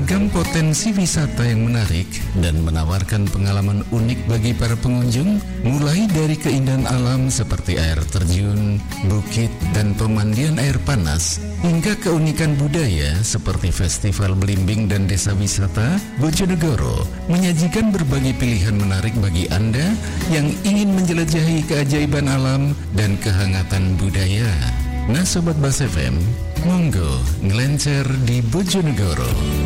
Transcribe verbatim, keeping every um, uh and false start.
beragam potensi wisata yang menarik dan menawarkan pengalaman unik bagi para pengunjung, mulai dari keindahan alam seperti air terjun, bukit, dan pemandian air panas, hingga keunikan budaya seperti festival belimbing dan desa wisata. Bojonegoro menyajikan berbagai pilihan menarik bagi Anda yang ingin menjelajahi keajaiban alam dan kehangatan budaya. Nah Sobat Bas F M, monggo ngelencer di Bojonegoro.